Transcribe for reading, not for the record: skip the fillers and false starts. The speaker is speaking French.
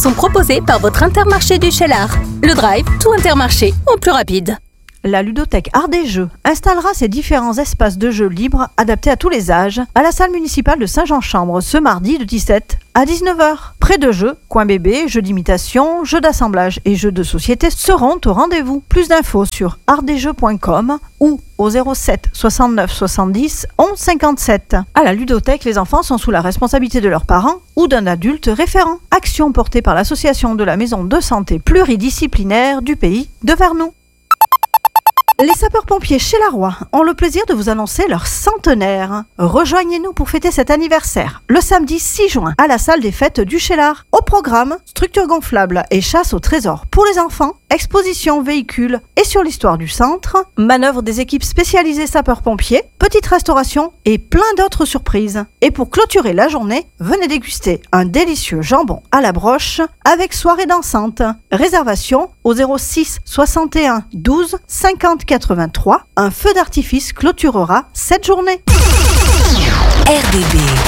sont proposés par votre Intermarché du Cheylard. Le Drive, tout Intermarché, en plus rapide. La ludothèque Art des Jeux installera ses différents espaces de jeux libres adaptés à tous les âges à la salle municipale de Saint-Jean-Chambre ce mardi de 17 à 19h. Près de jeux, coin bébé, jeux d'imitation, jeux d'assemblage et jeux de société seront au rendez-vous. Plus d'infos sur artdesjeux.com ou au 07 69 70 11 57. À la ludothèque, les enfants sont sous la responsabilité de leurs parents ou d'un adulte référent. Action portée par l'association de la maison de santé pluridisciplinaire du pays de Vernoux. Les sapeurs-pompiers Cheylard ont le plaisir de vous annoncer leur centenaire. Rejoignez-nous pour fêter cet anniversaire le samedi 6 juin à la salle des fêtes du Cheylard. Au programme, structure gonflable et chasse au trésor pour les enfants, exposition véhicules et sur l'histoire du centre, manœuvre des équipes spécialisées sapeurs-pompiers, petite restauration et plein d'autres surprises. Et pour clôturer la journée, venez déguster un délicieux jambon à la broche avec soirée dansante. Réservation au 06 61 12 50 83. Un feu d'artifice clôturera cette journée. RDB